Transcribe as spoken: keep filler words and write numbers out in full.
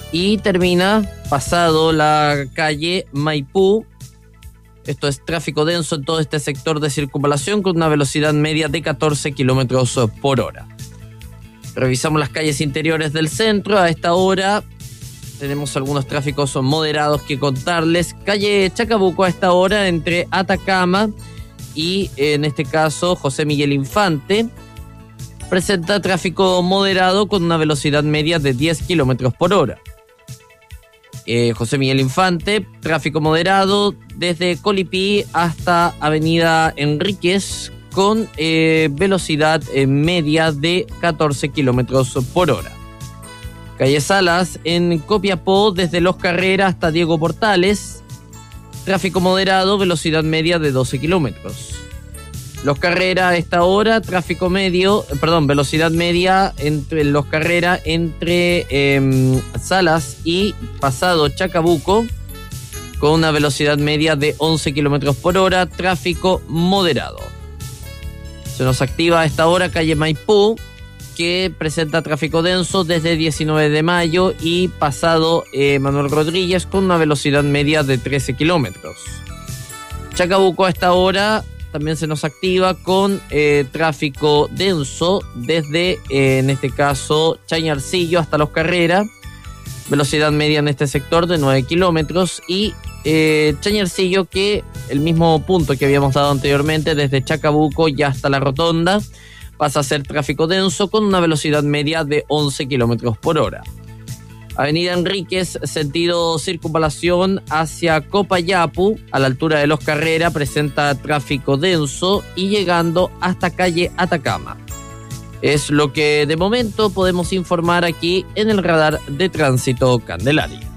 y termina pasado la calle Maipú. Esto es tráfico denso en todo este sector de circunvalación con una velocidad media de catorce kilómetros por hora. Revisamos las calles interiores del centro. A esta hora tenemos algunos tráficos moderados que contarles. Calle Chacabuco a esta hora entre Atacama y en este caso José Miguel Infante presenta tráfico moderado con una velocidad media de diez kilómetros por hora. Eh, José Miguel Infante, tráfico moderado desde Colipí hasta Avenida Enríquez con eh, velocidad eh, media de catorce kilómetros por hora. Calle Salas en Copiapó desde Los Carreras hasta Diego Portales, tráfico moderado, velocidad media de doce kilómetros. Los Carreras a esta hora, tráfico medio, perdón, velocidad media entre Los Carreras, entre eh, Salas y pasado Chacabuco, con una velocidad media de once kilómetros por hora, tráfico moderado. Se nos activa a esta hora calle Maipú, que presenta tráfico denso desde diecinueve de mayo y pasado eh, Manuel Rodríguez, con una velocidad media de trece kilómetros. Chacabuco a esta hora también se nos activa con eh, tráfico denso desde, eh, en este caso, Chañarcillo hasta Los Carreras, velocidad media en este sector de nueve kilómetros, y eh, Chañarcillo, que el mismo punto que habíamos dado anteriormente, desde Chacabuco y hasta la Rotonda, pasa a ser tráfico denso con una velocidad media de once kilómetros por hora. Avenida Enríquez, sentido circunvalación hacia Copayapu, a la altura de Los Carreras, presenta tráfico denso y llegando hasta calle Atacama. Es lo que de momento podemos informar aquí en el radar de tránsito Candelaria.